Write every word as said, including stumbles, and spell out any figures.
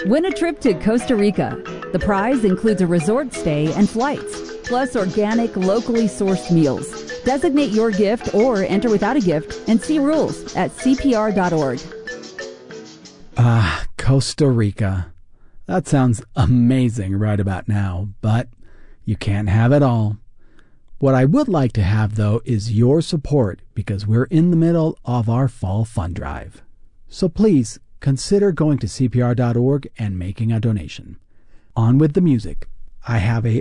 Win a trip to Costa Rica. The prize includes a resort stay and flights, plus organic, locally sourced meals. Designate your gift or enter without a gift and see rules at C P R dot org. Ah, Costa Rica. That sounds amazing right about now, but you can't have it all. What I would like to have, though, is your support because we're in the middle of our fall fund drive. So please consider going to C P R dot org and making a donation. On with the music. I have a